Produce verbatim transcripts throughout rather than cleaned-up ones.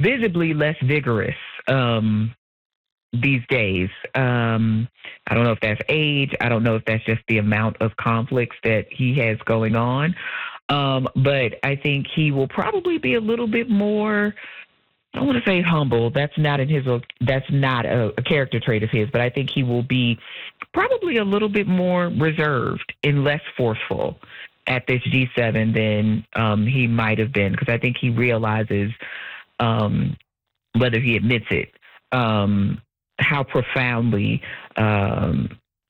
visibly less vigorous um, these days. Um, I don't know if that's age. I don't know if that's just the amount of conflicts that he has going on. Um, but I think he will probably be a little bit more, I don't want to say humble. That's not in his, that's not a, a character trait of his, but I think he will be probably a little bit more reserved and less forceful at this G seven than um, he might have been, because I think he realizes, um, whether he admits it, um, how profoundly um,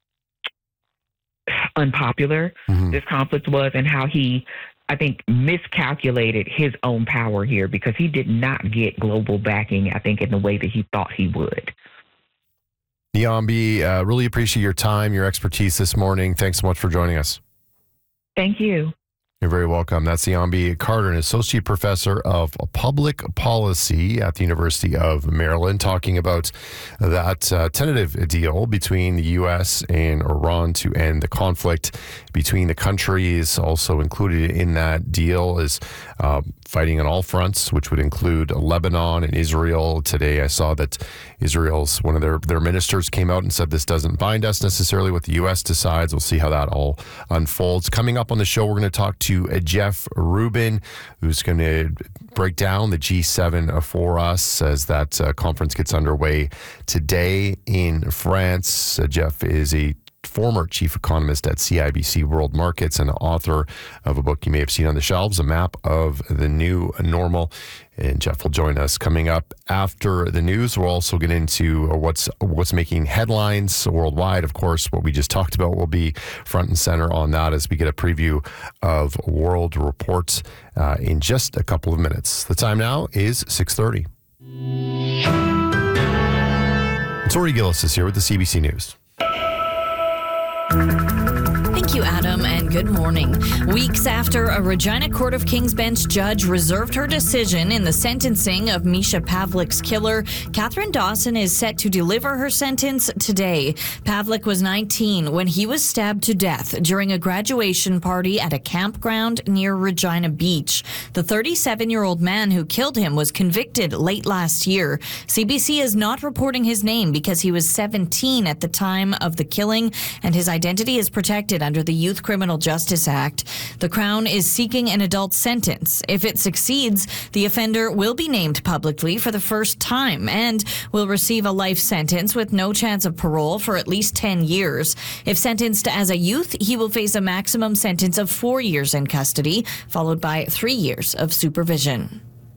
unpopular mm-hmm. this conflict was, and how he, I think, miscalculated his own power here, because he did not get global backing, I think, in the way that he thought he would. Niambi, uh, really appreciate your time, your expertise this morning. Thanks so much for joining us. Thank you. You're very welcome. That's Niambi Carter, an associate professor of public policy at the University of Maryland, talking about that uh, tentative deal between the U S and Iran to end the conflict between the countries. Also included in that deal is uh, fighting on all fronts, which would include Lebanon and Israel. Today, I saw that Israel's one of their, their ministers came out and said this doesn't bind us necessarily what the U S decides. We'll see how that all unfolds. Coming up on the show, we're going to talk to Jeff Rubin, who's going to break down the G seven for us as that uh, conference gets underway today in France. Uh, Jeff is a former chief economist at C I B C World Markets and author of a book you may have seen on the shelves, A Map of the New Normal. And Jeff will join us coming up after the news. We'll also get into what's what's making headlines worldwide. Of course, what we just talked about will be front and center on that as we get a preview of World Report uh, in just a couple of minutes. The time now is six thirty. Tori Gillis is here with the C B C News. Thank you, Adam, and good morning. Weeks after a Regina Court of King's Bench judge reserved her decision in the sentencing of Misha Pavlik's killer, Catherine Dawson is set to deliver her sentence today. Pavlik was nineteen when he was stabbed to death during a graduation party at a campground near Regina Beach. The thirty-seven-year-old man who killed him was convicted late last year. C B C is not reporting his name because he was seventeen at the time of the killing, and his identity is protected under the Youth Criminal Justice Act. The Crown is seeking an adult sentence. If it succeeds, the offender will be named publicly for the first time and will receive a life sentence with no chance of parole for at least ten years. If sentenced as a youth, he will face a maximum sentence of four years in custody, followed by three years of supervision.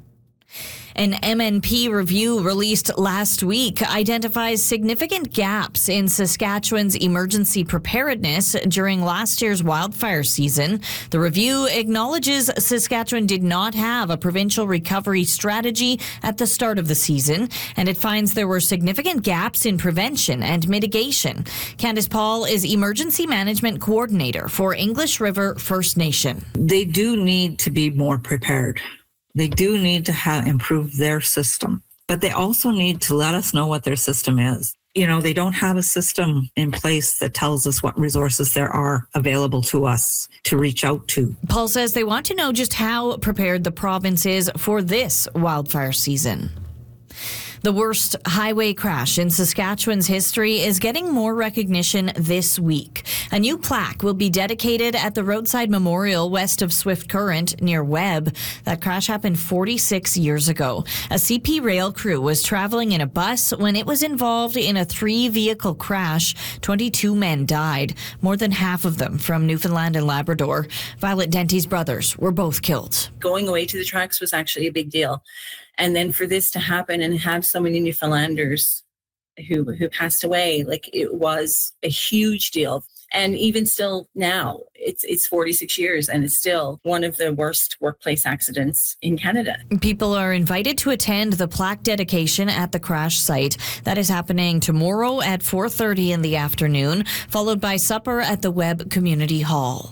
An M N P review released last week identifies significant gaps in Saskatchewan's emergency preparedness during last year's wildfire season. The review acknowledges Saskatchewan did not have a provincial recovery strategy at the start of the season, and it finds there were significant gaps in prevention and mitigation. Candice Paul is Emergency Management Coordinator for English River First Nation. They do need to be more prepared. They do need to have improve their system, but they also need to let us know what their system is. You know, they don't have a system in place that tells us what resources there are available to us to reach out to. Paul says they want to know just how prepared the province is for this wildfire season. The worst highway crash in Saskatchewan's history is getting more recognition this week. A new plaque will be dedicated at the roadside memorial west of Swift Current near Webb. That crash happened forty-six years ago. A C P rail crew was traveling in a bus when it was involved in a three-vehicle crash. twenty-two men died, more than half of them from Newfoundland and Labrador. Violet Denty's brothers were both killed. Going away to the tracks was actually a big deal. And then for this to happen and have so many Newfoundlanders who who passed away, like, it was a huge deal. And even still now, it's it's forty-six years and it's still one of the worst workplace accidents in Canada. People are invited to attend the plaque dedication at the crash site. That is happening tomorrow at four thirty in the afternoon, followed by supper at the Webb Community Hall.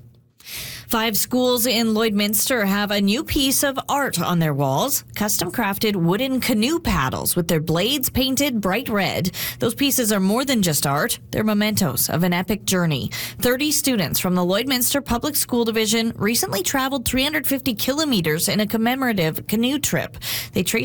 Five schools in Lloydminster have a new piece of art on their walls, custom-crafted wooden canoe paddles with their blades painted bright red. Those pieces are more than just art. They're mementos of an epic journey. thirty students from the Lloydminster Public School Division recently traveled three hundred fifty kilometers in a commemorative canoe trip. They traced